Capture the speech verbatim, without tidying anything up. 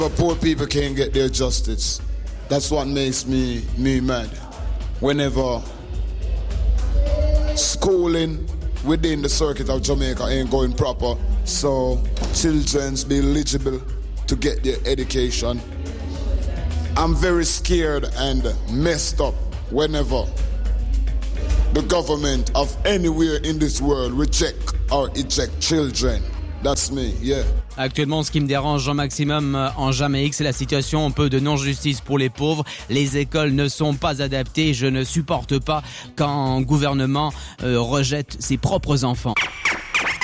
But poor people can't get their justice. That's what makes me, me mad. Whenever schooling within the circuit of Jamaica ain't going proper, so children's be eligible to get their education. I'm very scared and messed up whenever the government of anywhere in this world reject or eject children. That's me, yeah. Actuellement, ce qui me dérange au maximum en Jamaïque, c'est la situation un peu de non-justice pour les pauvres. Les écoles ne sont pas adaptées. Je ne supporte pas quand un gouvernement euh, rejette ses propres enfants.